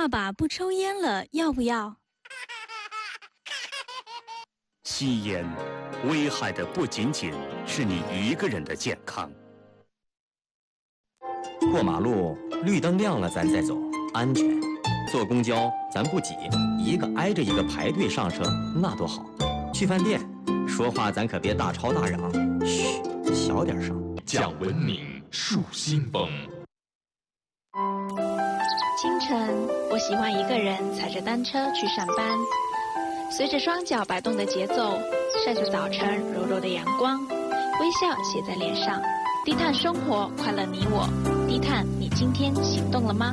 爸爸不抽烟了，要不要？ 吸烟危害的不仅仅是你一个人的健康。 过马路绿灯亮了咱再走，安全。坐公交咱不挤，一个挨着一个排队上车，那多好。去饭店说话咱可别大吵大嚷，嘘，小点声。 讲文明树新风。 清晨，我喜欢一个人踩着单车去上班，随着双脚摆动的节奏，晒着早晨柔柔的阳光，微笑写在脸上。低碳生活，快乐你我。低碳，你今天行动了吗？